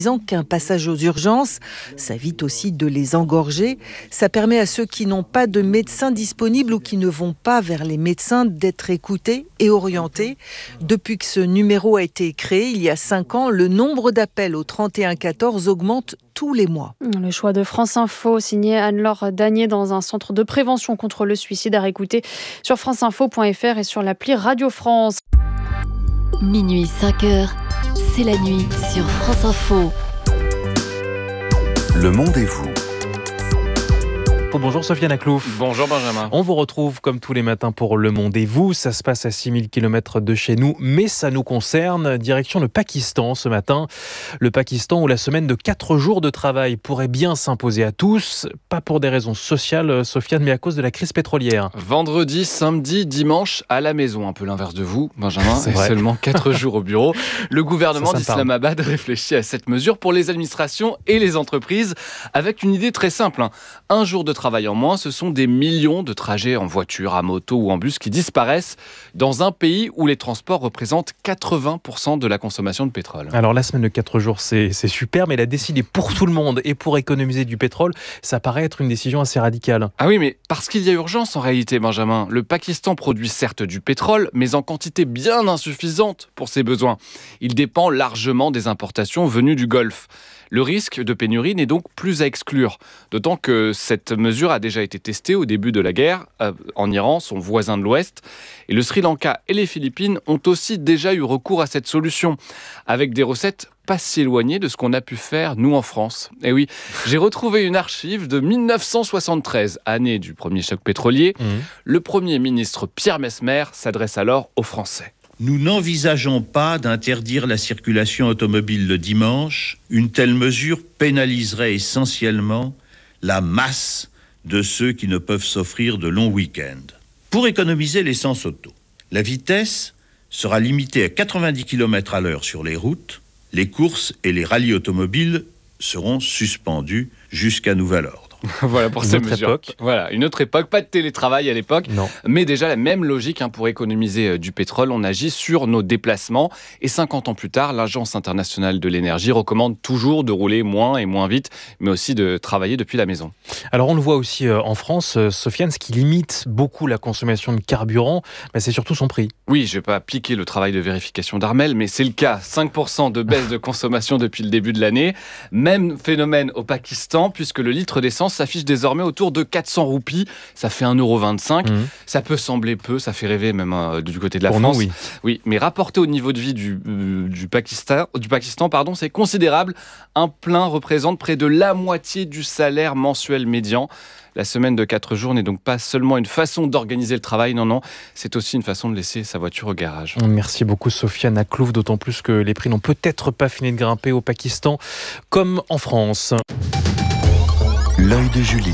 Disant qu'un passage aux urgences, ça évite aussi de les engorger. Ça permet à ceux qui n'ont pas de médecin disponible ou qui ne vont pas vers les médecins d'être écoutés et orientés. Depuis que ce numéro a été créé, il y a 5 ans, le nombre d'appels au 31 14 augmente tous les mois. Le choix de France Info, signé Anne-Laure Danier dans un centre de prévention contre le suicide à réécouter sur franceinfo.fr et sur l'appli Radio France. Minuit 5h, c'est la nuit sur France Info. Le monde et vous. Bonjour Sofiane Aklouf. Bonjour Benjamin. On vous retrouve comme tous les matins pour Le Monde et vous. Ça se passe à 6000 km de chez nous, mais ça nous concerne. Direction le Pakistan ce matin. Le Pakistan où la semaine de 4 jours de travail pourrait bien s'imposer à tous. Pas pour des raisons sociales, Sofiane, mais à cause de la crise pétrolière. Vendredi, samedi, dimanche, à la maison. Un peu l'inverse de vous, Benjamin. C'est vrai. Seulement 4 jours au bureau. Le gouvernement d'Islamabad réfléchit à cette mesure pour les administrations et les entreprises avec une idée très simple. Un jour de travail en moins, ce sont des millions de trajets en voiture, à moto ou en bus qui disparaissent dans un pays où les transports représentent 80% de la consommation de pétrole. Alors la semaine de 4 jours, c'est super, mais la décider pour tout le monde et pour économiser du pétrole, ça paraît être une décision assez radicale. Ah oui, mais parce qu'il y a urgence en réalité, Benjamin. Le Pakistan produit certes du pétrole, mais en quantité bien insuffisante pour ses besoins. Il dépend largement des importations venues du Golfe. Le risque de pénurie n'est donc plus à exclure, d'autant que cette mesure a déjà été testée au début de la guerre en Iran, son voisin de l'Ouest. Et le Sri Lanka et les Philippines ont aussi déjà eu recours à cette solution, avec des recettes pas si éloignées de ce qu'on a pu faire, nous, en France. Et oui, j'ai retrouvé une archive de 1973, année du premier choc pétrolier. Le Premier ministre Pierre Messmer s'adresse alors aux Français. Nous n'envisageons pas d'interdire la circulation automobile le dimanche. Une telle mesure pénaliserait essentiellement la masse de ceux qui ne peuvent s'offrir de longs week-ends. Pour économiser l'essence auto, la vitesse sera limitée à 90 km/h sur les routes. Les courses et les rallyes automobiles seront suspendus jusqu'à nouvel ordre. Voilà pour ces mesures. Époque. Voilà, une autre époque, pas de télétravail à l'époque, Non. mais déjà la même logique pour économiser du pétrole. On agit sur nos déplacements et 50 ans plus tard, l'Agence internationale de l'énergie recommande toujours de rouler moins et moins vite, mais aussi de travailler depuis la maison. Alors on le voit aussi en France, Sofiane, ce qui limite beaucoup la consommation de carburant, c'est surtout son prix. Oui, je ne vais pas appliquer le travail de vérification d'Armel, mais c'est le cas. 5% de baisse de consommation depuis le début de l'année. Même phénomène au Pakistan, puisque le litre d'essence s'affiche désormais autour de 400 roupies. Ça fait 1,25 €. Ça peut sembler peu, ça fait rêver même du côté de la France. Nous, oui. Oui, mais rapporté au niveau de vie du Pakistan, c'est considérable. Un plein représente près de la moitié du salaire mensuel médian. La semaine de 4 jours n'est donc pas seulement une façon d'organiser le travail, non, c'est aussi une façon de laisser sa voiture au garage. Merci beaucoup Sofiane Aklouf, d'autant plus que les prix n'ont peut-être pas fini de grimper au Pakistan comme en France. L'œil de Julie.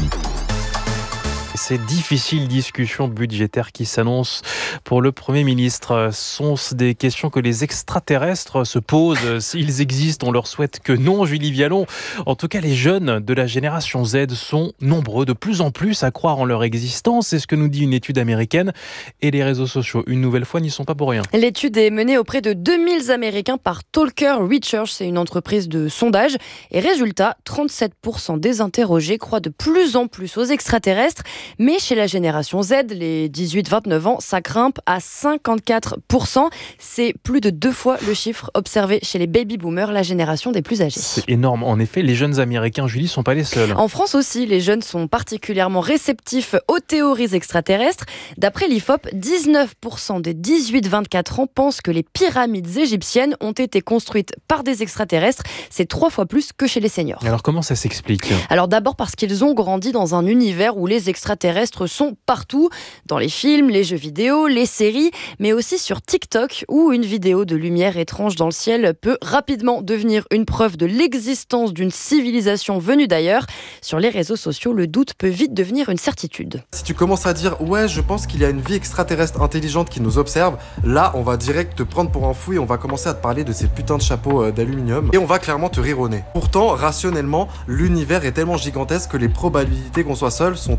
Ces difficiles discussions budgétaires qui s'annoncent pour le Premier ministre sont des questions que les extraterrestres se posent. S'ils existent, on leur souhaite que non, Julie Vialon. En tout cas, les jeunes de la génération Z sont nombreux, de plus en plus à croire en leur existence. C'est ce que nous dit une étude américaine. Et les réseaux sociaux, une nouvelle fois, n'y sont pas pour rien. L'étude est menée auprès de 2000 Américains par Talker Research. C'est une entreprise de sondage. Et résultat, 37% des interrogés croient de plus en plus aux extraterrestres. Mais chez la génération Z, les 18-29 ans, ça grimpe à 54%. C'est plus de 2 fois le chiffre observé chez les baby-boomers, la génération des plus âgés. C'est énorme. En effet, les jeunes Américains, Julie, ne sont pas les seuls. En France aussi, les jeunes sont particulièrement réceptifs aux théories extraterrestres. D'après l'IFOP, 19% des 18-24 ans pensent que les pyramides égyptiennes ont été construites par des extraterrestres. C'est 3 fois plus que chez les seniors. Alors comment ça s'explique ? Alors d'abord parce qu'ils ont grandi dans un univers où les extraterrestres sont partout, dans les films, les jeux vidéo, les séries, mais aussi sur TikTok, où une vidéo de lumière étrange dans le ciel peut rapidement devenir une preuve de l'existence d'une civilisation venue d'ailleurs. Sur les réseaux sociaux, le doute peut vite devenir une certitude. Si tu commences à dire « Ouais, je pense qu'il y a une vie extraterrestre intelligente qui nous observe », là, on va direct te prendre pour un fou et on va commencer à te parler de ces putains de chapeaux d'aluminium et on va clairement te rire au nez. Pourtant, rationnellement, l'univers est tellement gigantesque que les probabilités qu'on soit seul sont totalement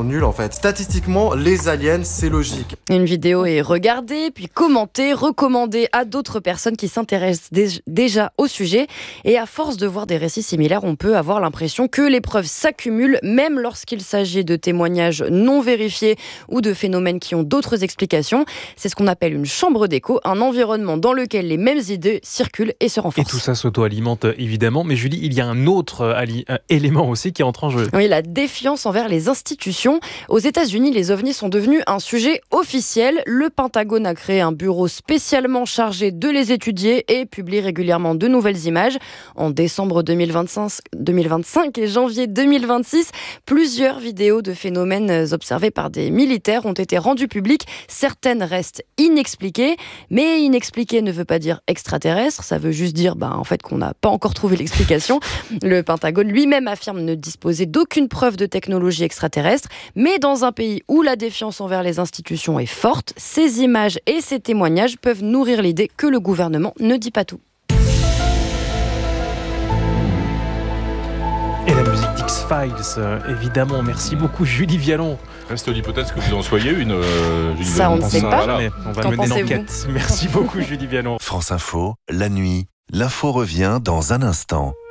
nul en fait. Statistiquement, les aliens, c'est logique. Une vidéo est regardée, puis commentée, recommandée à d'autres personnes qui s'intéressent déjà au sujet. Et à force de voir des récits similaires, on peut avoir l'impression que les preuves s'accumulent, même lorsqu'il s'agit de témoignages non vérifiés ou de phénomènes qui ont d'autres explications. C'est ce qu'on appelle une chambre d'écho, un environnement dans lequel les mêmes idées circulent et se renforcent. Et tout ça s'auto-alimente évidemment. Mais Julie, il y a un autre élément aussi qui entre en jeu. Oui, la défiance envers les institutions. Aux États-Unis, les ovnis sont devenus un sujet officiel. Le Pentagone a créé un bureau spécialement chargé de les étudier et publie régulièrement de nouvelles images. En décembre 2025 et janvier 2026, plusieurs vidéos de phénomènes observés par des militaires ont été rendues publiques. Certaines restent inexpliquées, mais inexpliqué ne veut pas dire extraterrestre, ça veut juste dire en fait qu'on n'a pas encore trouvé l'explication. Le Pentagone lui-même affirme ne disposer d'aucune preuve de technologie extraterrestre, mais dans un pays où la défiance envers les institutions est forte, ces images et ces témoignages peuvent nourrir l'idée que le gouvernement ne dit pas tout. Et la musique d'X-Files, évidemment. Merci beaucoup Julie Vialon. Reste l'hypothèse que vous en soyez une. Julie Ça, Vialon. on ne sait pas. Voilà. On va Qu'en mener pensez-vous l'enquête. Merci beaucoup Julie Vialon. France Info, la nuit, l'info revient dans un instant.